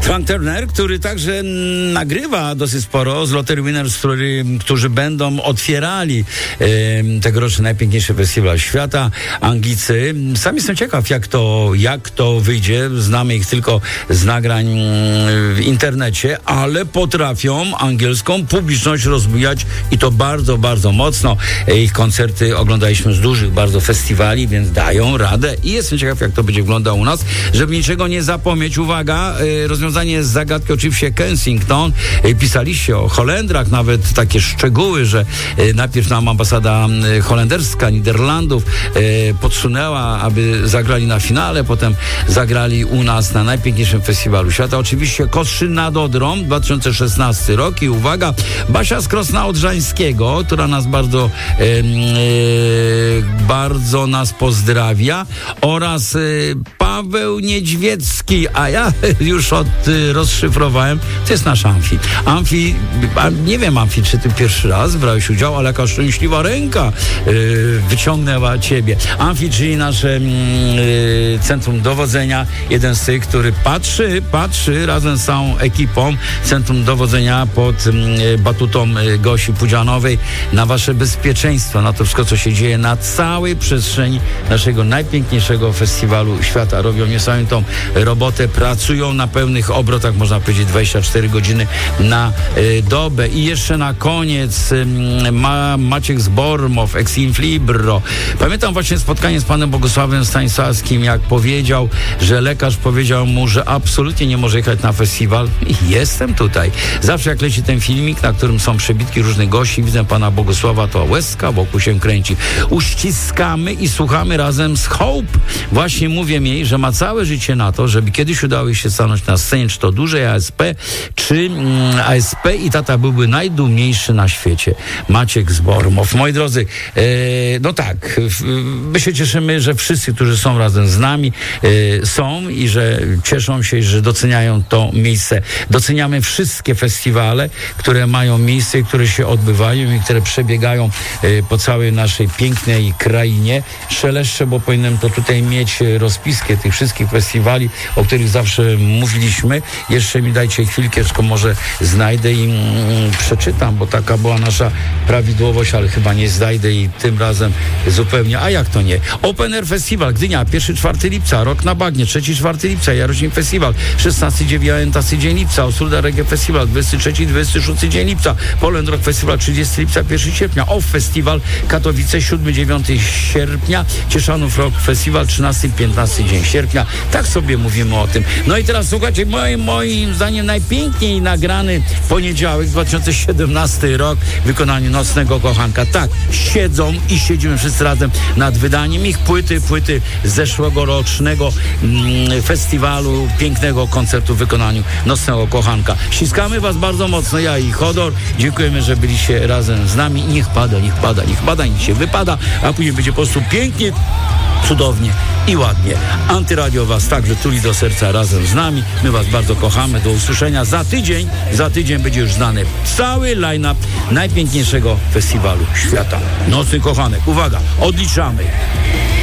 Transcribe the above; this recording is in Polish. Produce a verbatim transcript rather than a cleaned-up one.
Frank Turner, który także nagrywa dosyć sporo z Lottery Winners, który, którzy będą otwierali e, tegoroczny najpiękniejszy festiwal świata. Anglicy. Sam jestem ciekaw, jak to, jak to wyjdzie. Znamy ich tylko z nagrań w internecie, ale potrafią angielską publiczność rozbujać i to bardzo, bardzo mocno. Ich koncerty oglądaliśmy z dużych bardzo festiwali, więc dają radę i jestem ciekaw, jak to będzie wyglądało u nas. Żeby niczego nie zapomnieć, uwaga, rozwiązanie z zagadki oczywiście Kensington. Pisaliście o Holendrach, nawet takie szczegóły, że najpierw nam ambasada holenderska Niderlandów podsunęła, aby zagrali na finale, potem zagrali u nas na najpiękniejszym festiwalu świata. Oczywiście Kostrzyn nad Odrą, dwa tysiące szesnasty rok i uwaga, Basia z Krosna Odrzańskiego, która nas bardzo e, e, bardzo nas pozdrawia, oraz e, Paweł Niedźwiecki, a ja już od e, rozszyfrowałem, to jest nasz Amfi. Amfi, a nie wiem Amfi, czy ty pierwszy raz brałeś udział, ale jaka szczęśliwa ręka e, wyciągnęła ciebie. Amfi, czyli nasze mm, y, centrum dowodzenia, jeden z tych, który patrzy, patrzy razem z całą ekipą centrum dowodzenia pod y, batutą y, Gosi Pudzianowej na wasze bezpieczeństwo, na to wszystko, co się dzieje na całej przestrzeni naszego najpiękniejszego festiwalu świata. Robią niesamowitą robotę, pracują na pełnych obrotach, można powiedzieć dwadzieścia cztery godziny na y, dobę. I jeszcze na koniec y, ma, Maciek z Bormow, ex Inflibro. Pamiętam właśnie spotkanie z panem Bogusławem Stanisławskim, jak powiedział, że lekarz powiedział mu, że absolutnie nie może jechać na festiwal. I jestem tutaj. Zawsze jak leci ten filmik, na którym są przebitki różnych gości, widzę pana Bogusława, to łezka wokół się kręci. Uściskamy i słuchamy razem z Hope. Właśnie mówię jej, że ma całe życie na to, żeby kiedyś udało jej się stanąć na scenie, czy to dużej A S P, czy mm, A S P, i tata byłby najdumniejszy na świecie. Maciek z Bormow. Moi drodzy, e, no tak, my się cieszymy, że wszyscy, którzy są razem z nami, y, są i że cieszą się, że doceniają to miejsce. Doceniamy wszystkie festiwale, które mają miejsce, które się odbywają i które przebiegają y, po całej naszej pięknej krainie. Szeleszczę, bo powinienem to tutaj mieć rozpiskę tych wszystkich festiwali, o których zawsze mówiliśmy. Jeszcze mi dajcie chwilkę, tylko może znajdę i mm, przeczytam, bo taka była nasza prawidłowość, ale chyba nie znajdę i tym razem zupełnie. A jak to nie? Open Air Festival Gdynia, pierwszy czwarty lipca, Rok na Bagnie, trzeci czwarty lipca, Jaroślim Festival, szesnasty dziewiętnasty dzień lipca, Ostruda Reggae Festival, dwudziesty trzeci dwudziesty szósty dzień lipca, Poland Rock Festival, trzydziestego lipca, pierwszego sierpnia, Off Festival, Katowice, siódmego dziewiątego sierpnia, Cieszanów Rock Festival, trzynasty piętnasty dzień sierpnia. Tak sobie mówimy o tym. No i teraz słuchajcie, moim, moim zdaniem najpiękniej nagrany poniedziałek, dwa tysiące siedemnasty rok, w wykonaniu Nocnego Kochanka. Tak, siedzą i siedzimy wszyscy razem nad wydaniem ich płyty, płyty z zeszłogorocznego mm, festiwalu, pięknego koncertu w wykonaniu Nocnego Kochanka. Ściskamy was bardzo mocno, ja i Chodor. Dziękujemy, że byliście razem z nami. Niech pada, niech pada, niech pada, niech się wypada, a później będzie po prostu pięknie, cudownie i ładnie. Antyradio was także tuli do serca razem z nami. My was bardzo kochamy. Do usłyszenia za tydzień. Za tydzień będzie już znany cały line-up najpiękniejszego festiwalu świata. Nocny Kochanek. Uwaga, odliczamy.